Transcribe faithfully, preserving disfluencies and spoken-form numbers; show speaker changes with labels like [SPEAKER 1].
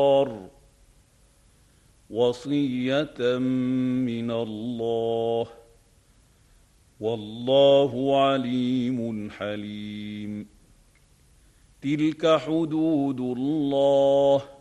[SPEAKER 1] وصية من الله، والله عليم حليم. تلك حدود الله